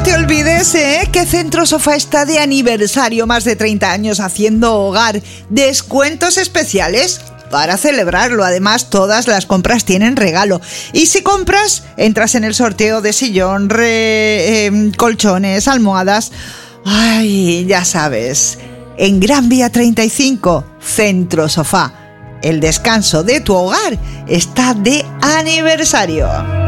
no te olvides que Centro Sofá está de aniversario, más de 30 años haciendo hogar. Descuentos especiales para celebrarlo. Además, todas las compras tienen regalo. Y si compras, entras en el sorteo de sillón, colchones, almohadas. Ay, ya sabes. En Gran Vía 35, Centro Sofá. El descanso de tu hogar está de aniversario.